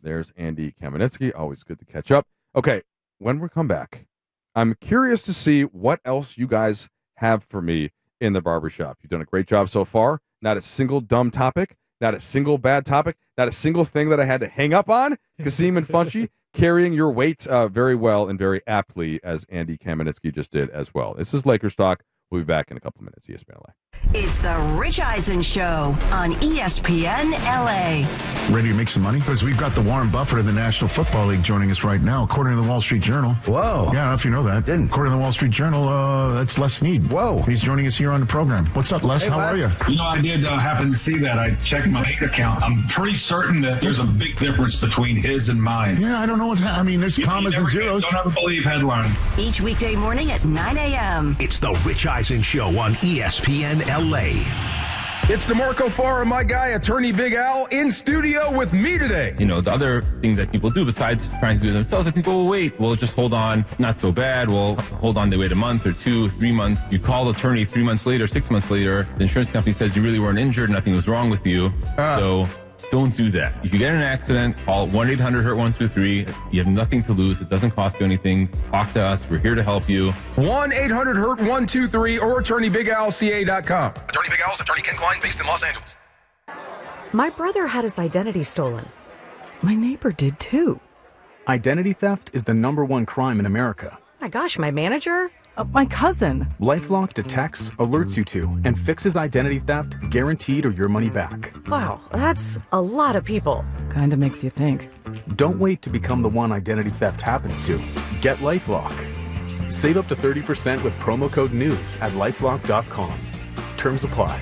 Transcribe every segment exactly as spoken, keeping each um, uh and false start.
There's Andy Kamenetsky. Always good to catch up. Okay, when we come back, I'm curious to see what else you guys have for me in the barbershop. You've done a great job so far. Not a single dumb topic, not a single bad topic, not a single thing that I had to hang up on. Kasim and Funchy carrying your weight uh, very well and very aptly, as Andy Kamenetsky just did as well. This is Lakers Talk. We'll be back in a couple of minutes. E S P N L A. It's the Rich Eisen Show on E S P N L A. Ready to make some money? Because we've got the Warren Buffett of the National Football League joining us right now, according to the Wall Street Journal. Whoa. Yeah, I don't know if you know that. Didn't. According to the Wall Street Journal, uh, that's Les Snead. Whoa. He's joining us here on the program. What's up, Les? Hey, How Les. are you? You know, I did uh, happen to see that. I checked my bank account. I'm pretty certain that there's a big difference between his and mine. Yeah, I don't know what's happening. I mean, there's You- commas you and never- zeros. Don't ever believe headlines. Each weekday morning at nine a.m. It's the Rich Eisen Show on E S P N L A. It's DeMarco Farr, my guy, attorney Big Al, in studio with me today. You know, the other thing that people do besides trying to do it themselves, I think, well, wait, we'll just hold on. Not so bad. We'll hold on. They wait a month or two, three months. You call the attorney three months later, six months later. The insurance company says you really weren't injured. Nothing was wrong with you. Uh. So don't do that. If you get in an accident, call one eight hundred hurt one two three. You have nothing to lose. It doesn't cost you anything. Talk to us. We're here to help you. one eight hundred hurt one two three or attorney big al c a dot com. Attorney Big Al's attorney Ken Klein, based in Los Angeles. My brother had his identity stolen. My neighbor did too. Identity theft is the number one crime in America. My gosh, my manager? Uh, my cousin. LifeLock detects, alerts you to, and fixes identity theft guaranteed or your money back. Wow, that's a lot of people. Kinda makes you think. Don't wait to become the one identity theft happens to. Get LifeLock. Save up to thirty percent with promo code NEWS at lifelock dot com. Terms apply.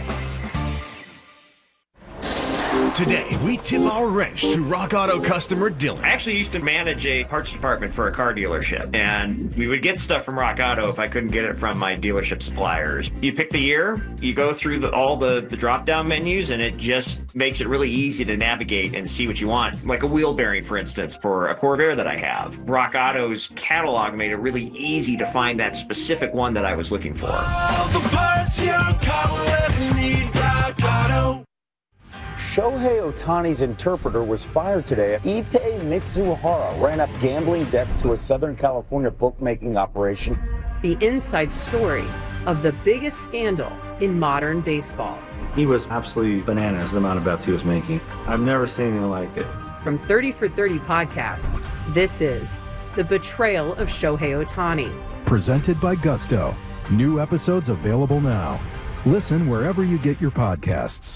Today, we tip our wrench to Rock Auto customer Dylan. I actually used to manage a parts department for a car dealership, and we would get stuff from Rock Auto if I couldn't get it from my dealership suppliers. You pick the year, you go through the, all the, the drop-down menus, and it just makes it really easy to navigate and see what you want. Like a wheel bearing, for instance, for a Corvair that I have. Rock Auto's catalog made it really easy to find that specific one that I was looking for. All the parts your car will ever need, Rock Auto. Shohei Ohtani's interpreter was fired today. Ippei Mitsuhara ran up gambling debts to a Southern California bookmaking operation. The inside story of the biggest scandal in modern baseball. He was absolutely bananas, the amount of bets he was making. I've never seen anything like it. From thirty for thirty podcasts, this is The Betrayal of Shohei Ohtani. Presented by Gusto. New episodes available now. Listen wherever you get your podcasts.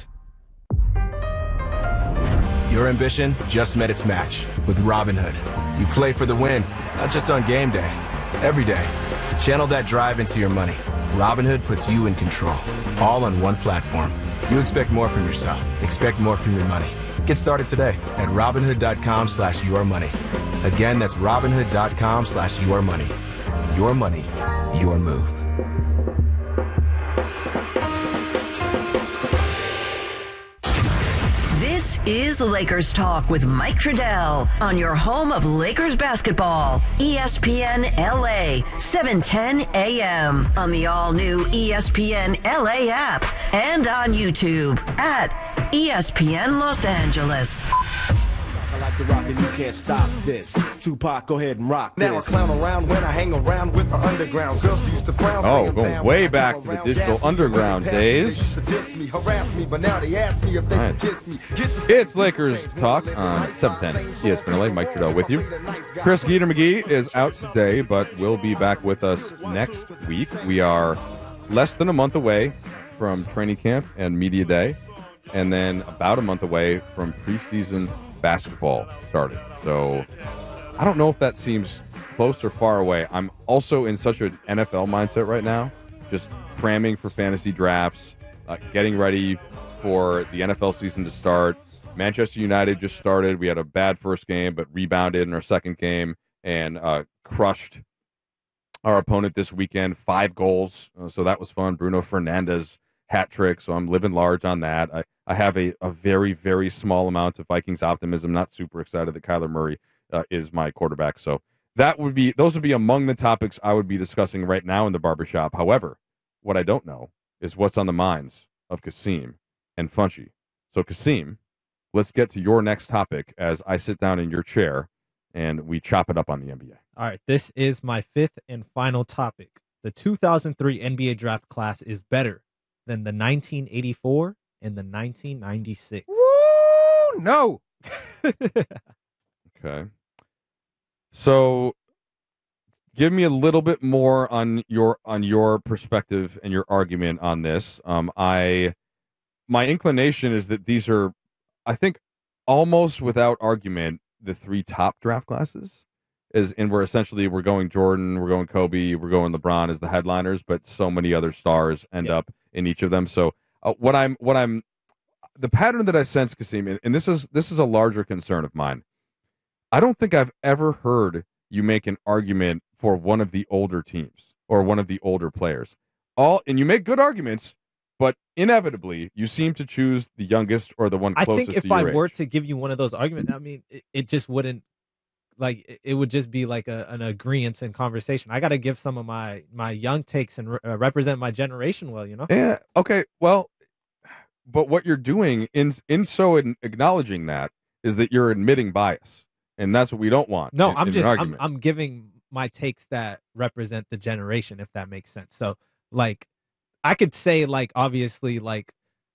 Your ambition just met its match with Robinhood. You play for the win, not just on game day, every day. Channel that drive into your money. Robinhood puts you in control, all on one platform. You expect more from yourself. Expect more from your money. Get started today at Robinhood.com slash your money. Again, that's Robinhood.com slash your money. Your money, your move. This is Lakers Talk with Mike Trudell on your home of Lakers basketball. E S P N L A, seven ten a m on the all-new E S P N L A app and on YouTube at E S P N Los Angeles. I like to rock and you can't stop this. Tupac, go ahead and rock this. Now I clown around when I hang around with the underground. Girls used to frown. Oh, going way back to the digital underground days. Right. It's Lakers Talk on seven ten E S P N L A. Mike Trudell with you. Chris Geeter McGee is out today, but will be back with us next week. We are less than a month away from training camp and media day, and then about a month away from preseason basketball started. So I don't know if that seems close or far away. I'm also in such an N F L mindset right now, just cramming for fantasy drafts, uh, getting ready for the N F L season to start. Manchester United just started. We had a bad first game, but rebounded in our second game and uh, crushed our opponent this weekend. Five goals, uh, so that was fun. Bruno Fernandes hat trick, so I'm living large on that. I, I have a, a very, very small amount of Vikings optimism. Not super excited that Kyler Murray uh, is my quarterback. So that would be those would be among the topics I would be discussing right now in the barbershop. However, what I don't know is what's on the minds of Kasim and Funchy. So Kasim, let's get to your next topic as I sit down in your chair and we chop it up on the N B A. All right, this is my fifth and final topic. The two thousand three N B A draft class is better than the nineteen eighty-four and the nineteen ninety-six. Woo! No. Okay. So give me a little bit more on your on your perspective and your argument on this. Um, I my inclination is that these are, I think, almost without argument, the three top draft classes. Is and we're essentially we're going Jordan, we're going Kobe, we're going LeBron as the headliners, but so many other stars end Yeah. up in each of them. So uh, what I'm what I'm the pattern that I sense, Kasim, and, and this is this is a larger concern of mine. I don't think I've ever heard you make an argument for one of the older teams or one of the older players. All and you make good arguments, but inevitably you seem to choose the youngest or the one I closest think if to your I age. were to give you one of those arguments, I mean, it, it just wouldn't, like, it- it would just be like a, an agreement in conversation. I got to give some of my, my young takes and re- uh, represent my generation well, you know? Yeah. Okay. Well, but what you're doing in in so in acknowledging that is that you're admitting bias, and that's what we don't want. No, in, I'm in just an I'm, argument. I'm giving my takes that represent the generation, if that makes sense. So, like, I could say, like, obviously, like,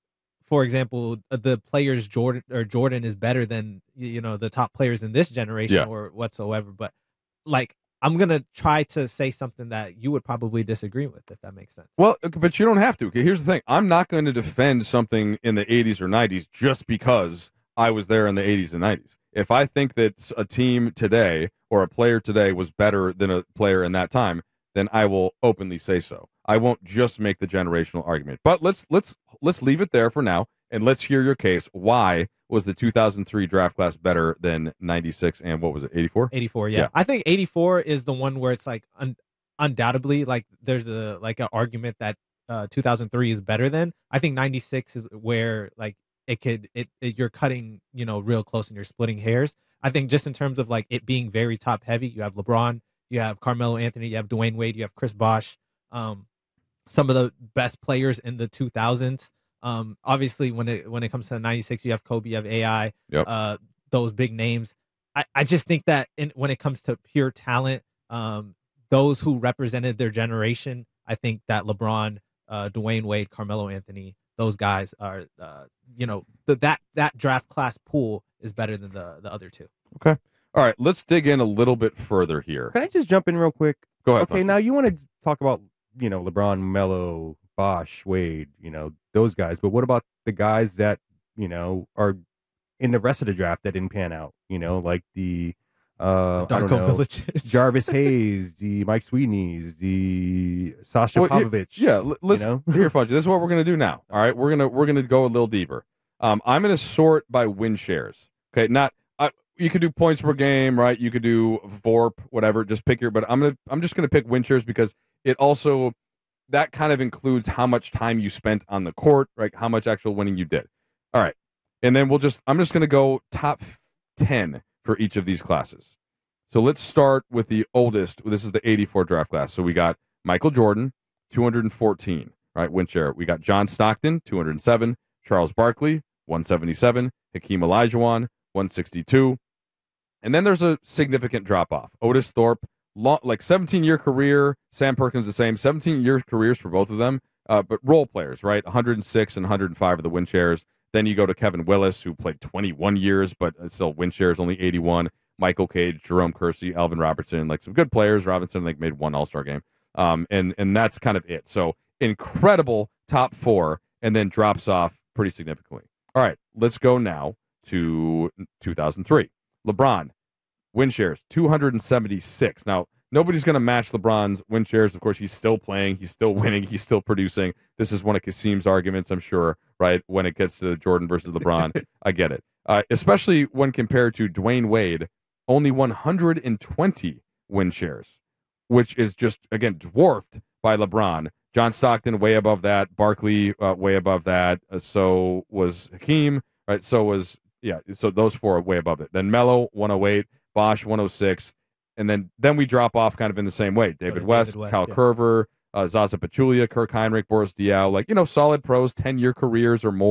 for example, uh, the players Jordan or Jordan is better than y- you know the top players in this generation Yeah. or whatsoever. But like, I'm gonna try to say something that you would probably disagree with, if that makes sense. Well, okay, but you don't have to. Okay, here's the thing. I'm not going to defend something in the eighties or nineties just because I was there in the eighties and nineties. If I think that a team today or a player today was better than a player in that time, then I will openly say so. I won't just make the generational argument. But let's let's let's leave it there for now and let's hear your case. Why was the two thousand three draft class better than ninety-six and what was it, eighty-four? eighty-four, yeah. I think eighty-four is the one where it's like un- undoubtedly like there's a like an argument that uh, two thousand three is better than. I think ninety-six is where like it could it, it you're cutting, you know, real close and you're splitting hairs. I think just in terms of like it being very top heavy, you have LeBron, you have Carmelo Anthony, you have Dwayne Wade, you have Chris Bosh, um, some of the best players in the two thousands. Um, obviously, when it when it comes to ninety-six, you have Kobe, you have A I, Yep. uh, those big names. I, I just think that in, when it comes to pure talent, um, those who represented their generation, I think that LeBron, uh, Dwayne Wade, Carmelo Anthony, those guys are, uh, you know, the, that that draft class pool is better than the the other two. Okay. All right, let's dig in a little bit further here. Can I just jump in real quick? Go ahead, Okay, Fonzie. now you want to talk about, you know, LeBron, Melo, Bosh, Wade, you know, those guys. But what about the guys that, you know, are in the rest of the draft that didn't pan out? You know, like the, uh, The I don't Darko know, Milicic. Jarvis Hayes, the Mike Sweeneys, the Sasha Well, here- Popovich. yeah, l- let's you know? here, Fudge. This is what we're gonna do now. All right, we're gonna we're gonna go a little deeper. Um, I'm gonna sort by win shares. Okay, not uh, you could do points per game, right? You could do V O R P, whatever. Just pick your. But I'm gonna I'm just gonna pick win shares because it also that kind of includes how much time you spent on the court, right? How much actual winning you did. All right, and then we'll just I'm just gonna go top ten for each of these classes. So let's start with the oldest. This is the eighty-four draft class. So we got Michael Jordan, two hundred fourteen, right, win share. We got John Stockton, two hundred seven, Charles Barkley, one seventy-seven, Hakeem Olajuwon, one sixty-two. And then there's a significant drop-off. Otis Thorpe, long, like seventeen-year career. Sam Perkins the same, seventeen-year careers for both of them. Uh, but role players, right, one hundred six and one hundred five are the win shares. Then you go to Kevin Willis, who played twenty-one years, but still win shares only eighty-one. Michael Cage, Jerome Kersey, Alvin Robertson, like some good players. Robinson, like, made one All-Star game. Um, and, and that's kind of it. So incredible top four, and then drops off pretty significantly. All right, let's go now to two thousand three. LeBron, win shares, two hundred seventy-six. Now, nobody's going to match LeBron's win shares. Of course, he's still playing. He's still winning. He's still producing. This is one of Kasim's arguments, I'm sure, right? When it gets to Jordan versus LeBron, I get it. Uh, especially when compared to Dwayne Wade, only one hundred twenty win shares, which is just, again, dwarfed by LeBron. John Stockton way above that. Barkley uh, way above that. Uh, so was Hakeem, right? So was, yeah, so those four are way above it. Then Melo, one oh eight. Bosh, one oh six. And then, then we drop off kind of in the same way. David West, David West, Kyle yeah. Korver, uh, Zaza Pachulia, Kirk Heinrich, Boris Diaw, like, you know, solid pros, ten-year careers or more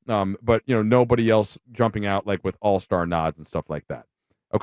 Um, but you know, nobody else jumping out like with all star nods and stuff like that.